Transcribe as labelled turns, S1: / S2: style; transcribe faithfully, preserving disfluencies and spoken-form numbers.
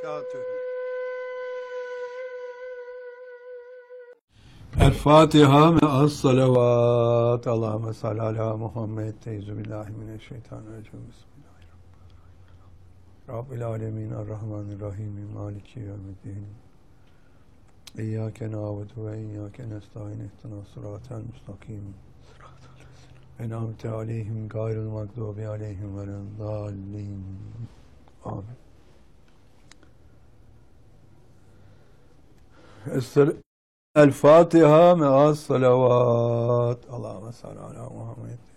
S1: وبركاته.
S2: El-Fatiha me'as salavat. Allahümme salli ala Muhammed. Teyzü billahi mineşşeytanirracim. Bismillahirrahmanirrahim. Rabbil alemin errahmanirrahim. Maliki yevmiddin. İyyâke na'budu ve iyyâke nestaîn. İhdinas sıratal müstakim. En'amte aleyhim gayril mağdubi aleyhim veleddâllin. Amin. Estağfirullah. El-Fatiha me'as salavat. Allahümme salli ala Muhammed.